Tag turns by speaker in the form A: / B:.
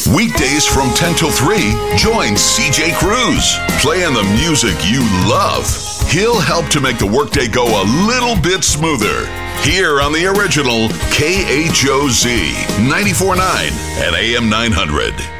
A: Weekdays from 10 till 3, join CJ Cruz, playing the music you love. He'll help to make the workday go a little bit smoother. Here on the original KHOZ 94.9 at AM 900.